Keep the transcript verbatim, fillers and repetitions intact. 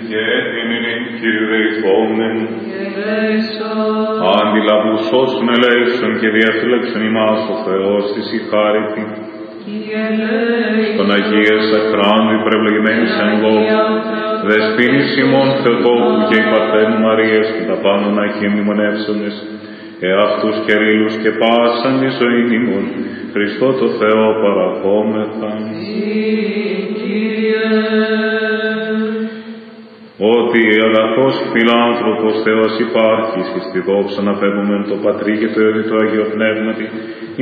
και την ειρήνη Κύριου δεηθόμεν. Αντιλαβούς όσων ελέησον και διαφύλαξον ημάς ο Θεός της η χάρητη. Στον Αγίες Ακράνδη πρευλεγμένης εν λόγω, δεσποίνης ημών Θεοτόκου και η Παρθένου Μαρίας και τα πάνω Αγίοι μνημονεύσοντες, εαυτούς και ρήλους και πάσαν τη ζωή ημών, Χριστό το Θεό παραχόμεθα. Ότι αγαθός φιλάνθρωπος Θεός υπάρχεις, εις τη δόξα να φεύγουμε το Πατρί και το Υιό και το Αγίο Πνεύματι,